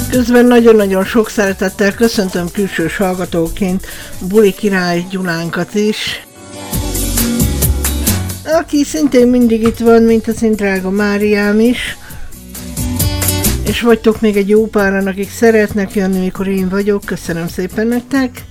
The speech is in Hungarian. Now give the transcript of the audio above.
Közben nagyon-nagyon sok szeretettel köszöntöm külsős hallgatóként Buli Király Gyulánkat is, aki szintén mindig itt van, mint a szintrága Máriám is, és vagytok még egy jó páran, akik szeretnek jönni, mikor én vagyok. Köszönöm szépen nektek!